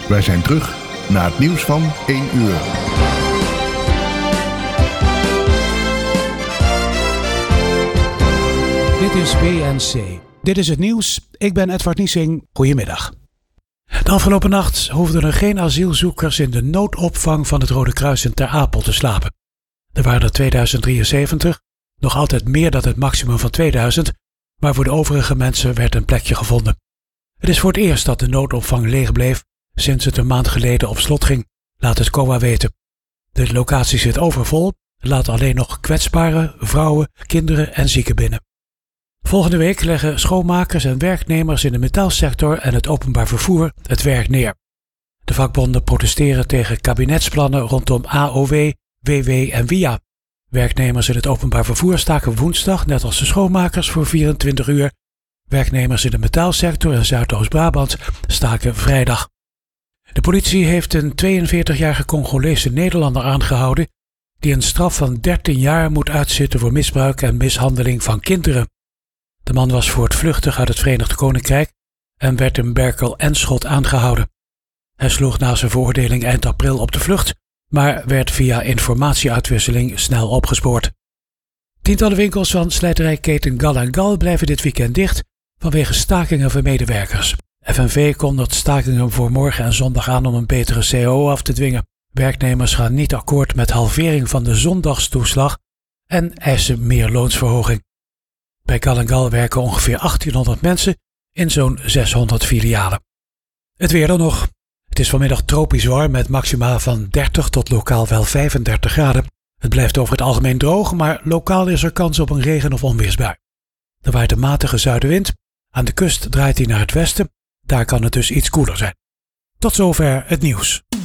Wij zijn terug na het nieuws van 1 uur. Dit is WNC. Dit is het nieuws. Ik ben Edward Niesing. Goedemiddag. De afgelopen nacht hoefden er geen asielzoekers in de noodopvang van het Rode Kruis in Ter Apel te slapen. Er waren er 2073, nog altijd meer dan het maximum van 2000, maar voor de overige mensen werd een plekje gevonden. Het is voor het eerst dat de noodopvang leeg bleef sinds het een maand geleden op slot ging, laat het COA weten. De locatie zit overvol, laat alleen nog kwetsbare, vrouwen, kinderen en zieken binnen. Volgende week leggen schoonmakers en werknemers in de metaalsector en het openbaar vervoer het werk neer. De vakbonden protesteren tegen kabinetsplannen rondom AOW, WW en WIA. Werknemers in het openbaar vervoer staken woensdag, net als de schoonmakers, voor 24 uur. Werknemers in de metaalsector in Zuidoost-Brabant staken vrijdag. De politie heeft een 42-jarige Congolese Nederlander aangehouden die een straf van 13 jaar moet uitzitten voor misbruik en mishandeling van kinderen. De man was voortvluchtig uit het Verenigd Koninkrijk en werd in Berkel-Enschot aangehouden. Hij sloeg na zijn veroordeling eind april op de vlucht, maar werd via informatieuitwisseling snel opgespoord. Tientallen winkels van slijterijketen Gal & Gal blijven dit weekend dicht vanwege stakingen van medewerkers. FNV kondigt stakingen voor morgen en zondag aan om een betere CAO af te dwingen. Werknemers gaan niet akkoord met halvering van de zondagstoeslag en eisen meer loonsverhoging. Bij Gal & Gal werken ongeveer 1800 mensen in zo'n 600 filialen. Het weer dan nog. Het is vanmiddag tropisch warm met maxima van 30 tot lokaal wel 35 graden. Het blijft over het algemeen droog, maar lokaal is er kans op een regen- of onweersbui. Er waait een matige zuidenwind. Aan de kust draait hij naar het westen. Daar kan het dus iets koeler zijn. Tot zover het nieuws.